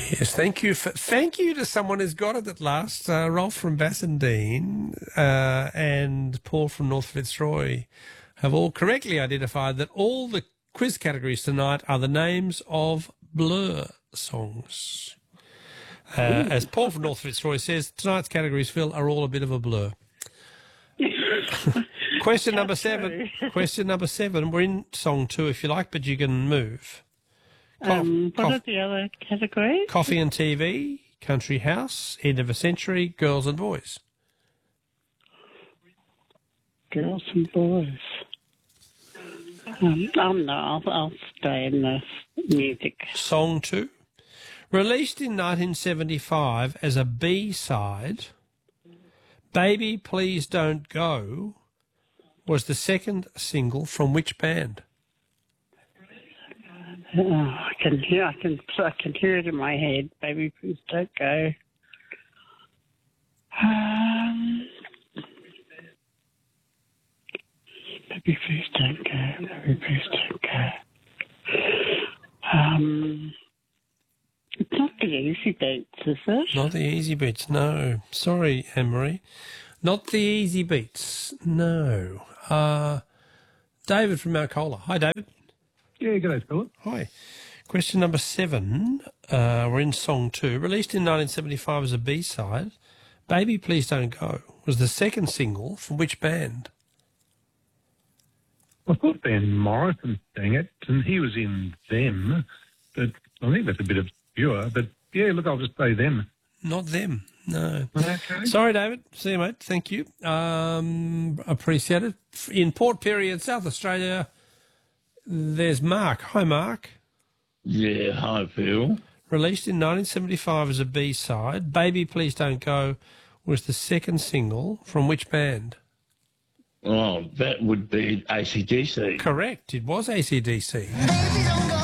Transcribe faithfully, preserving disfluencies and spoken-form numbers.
Yes, thank you. For, thank you to someone who's got it at last. Uh, Rolf from Bassendean uh, and Paul from North Fitzroy have all correctly identified that all the quiz categories tonight are the names of Blur songs. Uh, as Paul from North Fitzroy says, tonight's categories, Phil, are all a bit of a blur. Question number seven. Question number seven. We're in song two, if you like, but you can move. Co- Um, what cof- are the other categories? Coffee and T V, Country House, End of a Century, Girls and Boys. Girls and boys. Um, oh no, I'll, I'll stay in the music. Song two. Released in nineteen seventy-five as a B-side, Baby Please Don't Go was the second single from which band? Oh, I can hear, I can, I can hear it in my head. Baby, please don't go. Um, baby, please don't go. Baby, please don't go. Um, it's not the Easy Beats, is it? Not the Easy Beats, no. Sorry, Anne-Marie. Not the Easy Beats, no. Uh, David from Mount Colah. Hi, David. Yeah, good day, Philip. Hi. Question number seven. Uh, we're in song two. Released in nineteen seventy-five as a B-side, Baby Please Don't Go was the second single from which band? I thought Van Morrison sang it, and he was in Them, but I think that's a bit obscure. But yeah, look, I'll just say Them. Not Them, no. Okay. Sorry, David. See you, mate. Thank you. Um, appreciate it. In Port Pirie in South Australia, there's Mark. Hi, Mark. Yeah, hi, Phil. Released in nineteen seventy-five as a B-side, Baby Please Don't Go was the second single from which band? Oh, that would be A C D C. Correct. It was A C D C. Baby, don't go.